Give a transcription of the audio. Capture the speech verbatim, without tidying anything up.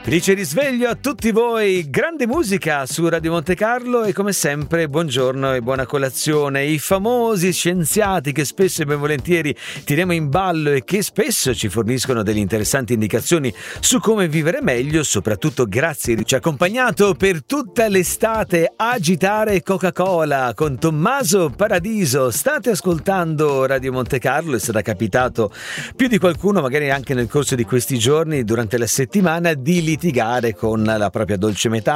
Felice risveglio a tutti voi, grande musica su Radio Monte Carlo e come sempre buongiorno e buona colazione. I famosi scienziati che spesso e ben volentieri tiriamo in ballo e che spesso ci forniscono delle interessanti indicazioni su come vivere meglio, soprattutto grazie a ci ha accompagnato per tutta l'estate Agitare Coca-Cola con Tommaso Paradiso. State ascoltando Radio Monte Carlo e sarà capitato più di qualcuno, magari anche nel corso di questi giorni, durante la settimana, di litigare con la propria dolce metà